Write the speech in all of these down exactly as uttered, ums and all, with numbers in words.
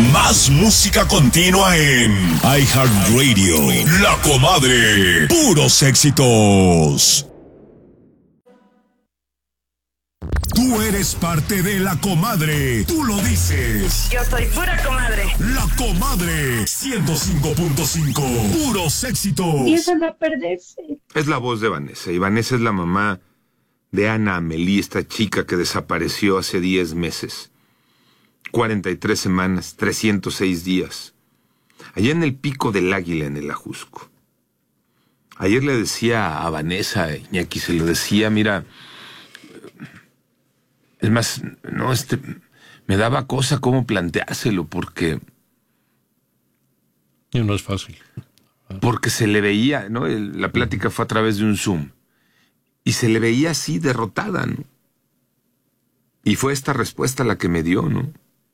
Más música continua en iHeartRadio. La Comadre. Puros éxitos. Tú eres parte de La Comadre. Tú lo dices. Yo soy pura comadre. La Comadre. ciento cinco punto cinco. Puros éxitos. Empiezan a perderse. Es la voz de Vanessa. Y Vanessa es la mamá de Ana Amelie, esta chica que desapareció hace diez meses. cuarenta y tres semanas, trescientos seis días. Allá en el Pico del Águila, en el Ajusco. Ayer le decía a Vanessa, Iñaki, se lo decía, mira... Es más, no, este, me daba cosa cómo planteárselo, porque... Y no es fácil. Porque se le veía, ¿no? El, la plática fue a través de un Zoom. Y se le veía así, derrotada, ¿no? Y fue esta respuesta la que me dio, ¿no?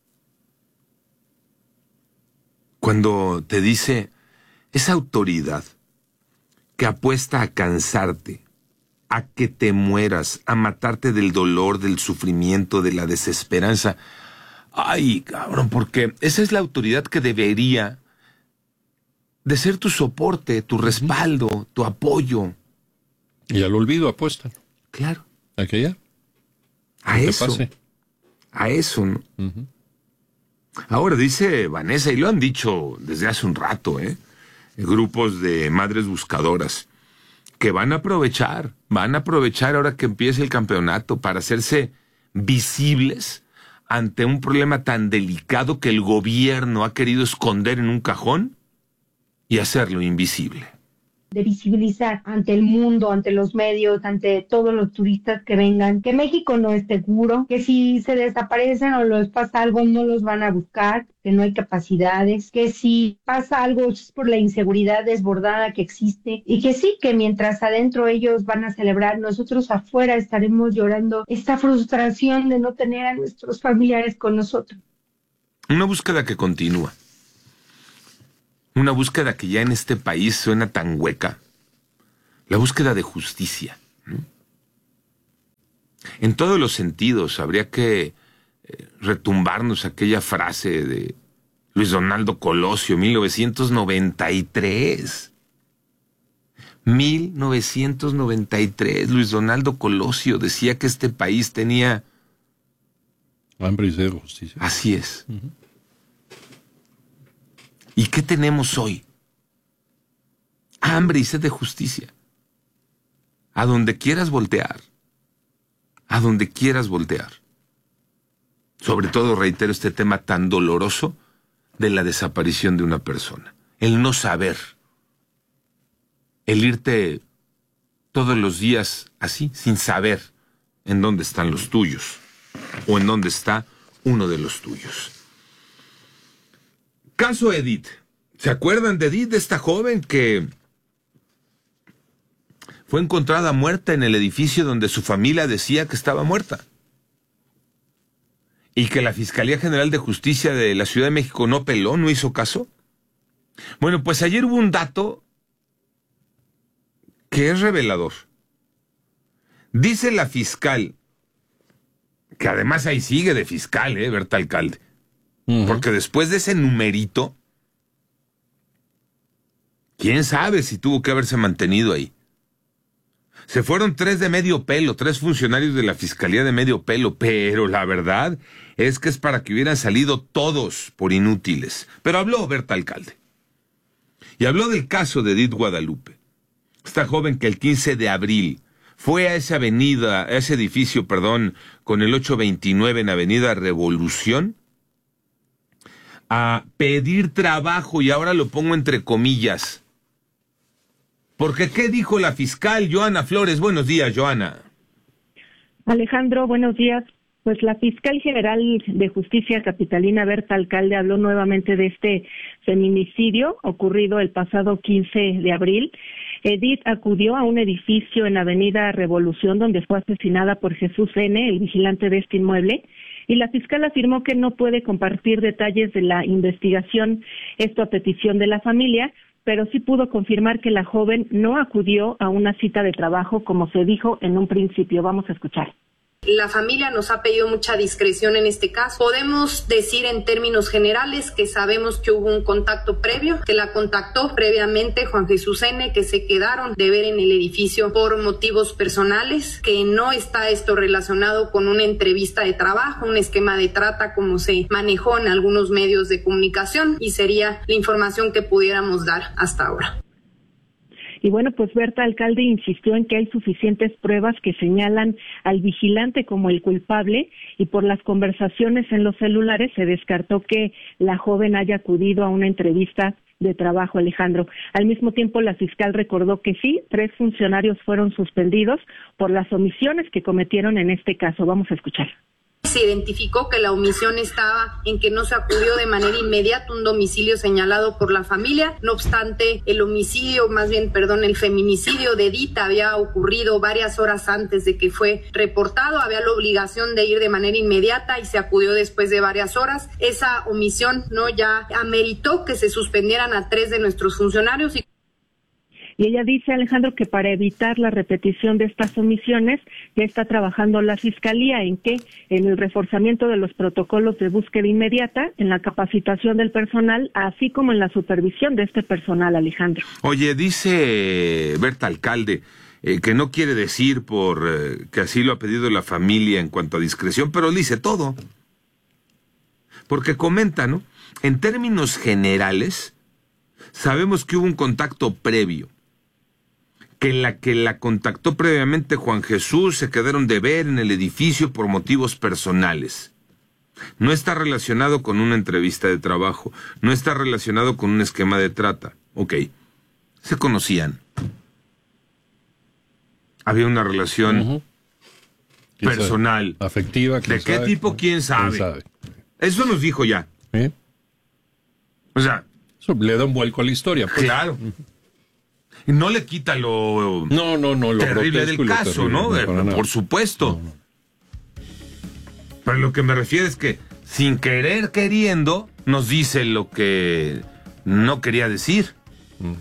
Cuando te dice, esa autoridad que apuesta a cansarte, a que te mueras, a matarte del dolor, del sufrimiento, de la desesperanza. Ay, cabrón, porque esa es la autoridad que debería de ser tu soporte, tu respaldo, tu apoyo. Y al olvido apuestan. Claro. Aquella. A eso. Pase. A eso, ¿no? Uh-huh. Ahora dice Vanessa, y lo han dicho desde hace un rato, ¿eh? Grupos de madres buscadoras, que van a aprovechar, van a aprovechar ahora que empiece el campeonato para hacerse visibles ante un problema tan delicado que el gobierno ha querido esconder en un cajón y hacerlo invisible. De visibilizar ante el mundo, ante los medios, ante todos los turistas que vengan, que México no es seguro, que si se desaparecen o les pasa algo no los van a buscar, que no hay capacidades, que si pasa algo es por la inseguridad desbordada que existe y que sí, que mientras adentro ellos van a celebrar, nosotros afuera estaremos llorando esta frustración de no tener a nuestros familiares con nosotros. Una búsqueda que continúa. Una búsqueda que ya en este país suena tan hueca. La búsqueda de justicia, ¿no? En todos los sentidos habría que eh, retumbarnos aquella frase de Luis Donaldo Colosio, mil novecientos noventa y tres. mil novecientos noventa y tres, Luis Donaldo Colosio decía que este país tenía... hambre y sed de justicia. Así es. Uh-huh. ¿Y qué tenemos hoy? Hambre y sed de justicia. A donde quieras voltear. A donde quieras voltear. Sobre todo, reitero, este tema tan doloroso de la desaparición de una persona. El no saber. El irte todos los días así, sin saber en dónde están los tuyos. O en dónde está uno de los tuyos. Caso Edith. ¿Se acuerdan de Edith, de esta joven que fue encontrada muerta en el edificio donde su familia decía que estaba muerta? Y que la Fiscalía General de Justicia de la Ciudad de México no peló, no hizo caso. Bueno, pues ayer hubo un dato que es revelador. Dice la fiscal, que además ahí sigue de fiscal, ¿eh, Berta Alcalde? Uh-huh. Porque después de ese numerito, quién sabe si tuvo que haberse mantenido ahí. Se fueron tres de medio pelo, tres funcionarios de la Fiscalía de medio pelo, pero la verdad es que es para que hubieran salido todos por inútiles. Pero habló Berta Alcalde. Y habló del caso de Edith Guadalupe. Esta joven que el quince de abril fue a esa avenida, a ese edificio, perdón, con el ocho veintinueve en Avenida Revolución, a pedir trabajo, y ahora lo pongo entre comillas. Porque, ¿qué dijo la fiscal Joana Flores? Buenos días, Joana. Alejandro, buenos días. Pues la fiscal general de Justicia capitalina, Berta Alcalde, habló nuevamente de este feminicidio ocurrido el pasado quince de abril. Edith acudió a un edificio en Avenida Revolución donde fue asesinada por Jesús N., el vigilante de este inmueble, y la fiscal afirmó que no puede compartir detalles de la investigación, esto a petición de la familia, pero sí pudo confirmar que la joven no acudió a una cita de trabajo como se dijo en un principio. Vamos a escuchar. La familia nos ha pedido mucha discreción en este caso. Podemos decir en términos generales que sabemos que hubo un contacto previo, que la contactó previamente Juan Jesús N., que se quedaron de ver en el edificio por motivos personales, que no está esto relacionado con una entrevista de trabajo, un esquema de trata como se manejó en algunos medios de comunicación, y sería la información que pudiéramos dar hasta ahora. Y bueno, pues Berta Alcalde insistió en que hay suficientes pruebas que señalan al vigilante como el culpable, y por las conversaciones en los celulares se descartó que la joven haya acudido a una entrevista de trabajo, Alejandro. Al mismo tiempo, la fiscal recordó que sí, tres funcionarios fueron suspendidos por las omisiones que cometieron en este caso. Vamos a escuchar. Se identificó que la omisión estaba en que no se acudió de manera inmediata a un domicilio señalado por la familia. No obstante, el homicidio, más bien, perdón, el feminicidio de Edith había ocurrido varias horas antes de que fue reportado. Había la obligación de ir de manera inmediata y se acudió después de varias horas. Esa omisión, ¿no?, ya ameritó que se suspendieran a tres de nuestros funcionarios. Y Y ella dice, Alejandro, que para evitar la repetición de estas omisiones ya está trabajando la Fiscalía en que en el reforzamiento de los protocolos de búsqueda inmediata, en la capacitación del personal, así como en la supervisión de este personal, Alejandro. Oye, dice Berta Alcalde eh, que no quiere decir por eh, que así lo ha pedido la familia en cuanto a discreción, pero dice todo. Porque comenta, ¿no? En términos generales, sabemos que hubo un contacto previo, que la que la contactó previamente Juan Jesús, se quedaron de ver en el edificio por motivos personales. No está relacionado con una entrevista de trabajo, no está relacionado con un esquema de trata. Ok, se conocían. Había una relación uh-huh. personal. Sabe? Afectiva. ¿De qué sabe? tipo? ¿Quién sabe? ¿Quién sabe? Eso nos dijo ya. ¿Eh? O sea, eso le da un vuelco a la historia. Pues. Claro. No le quita lo no, no, no, lo terrible del caso, terrible, ¿no? no Por nada. supuesto. No, no. Pero lo que me refiero es que, sin querer queriendo, nos dice lo que no quería decir. Uh-huh.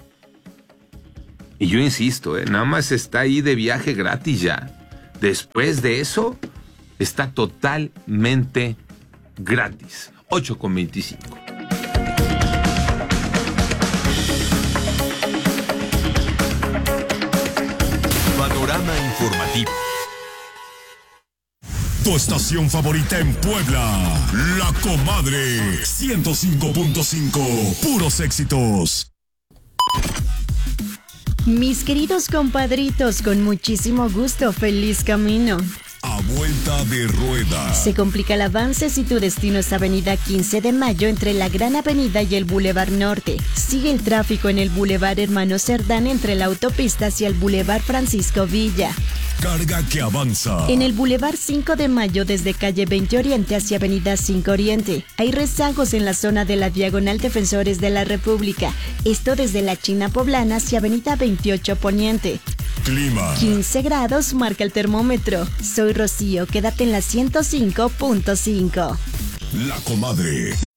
Y yo insisto, ¿eh? Nada más está ahí de viaje gratis ya. Después de eso, está totalmente gratis. ocho con veinticinco. Panorama informativo. Tu estación favorita en Puebla, La Comadre, ciento cinco punto cinco, puros éxitos. Mis queridos compadritos, con muchísimo gusto, feliz camino. A vuelta de rueda. Se complica el avance si tu destino es Avenida quince de Mayo entre la Gran Avenida y el Boulevard Norte. Sigue el tráfico en el Boulevard Hermano Cerdán entre la autopista hacia el Boulevard Francisco Villa. Carga que avanza. En el Boulevard cinco de Mayo desde calle veinte Oriente hacia Avenida cinco Oriente. Hay rezagos en la zona de la Diagonal Defensores de la República. Esto desde la China Poblana hacia Avenida veintiocho Poniente. Clima. quince grados marca el termómetro. Soy Rocío, quédate en la ciento cinco punto cinco. La Comadre.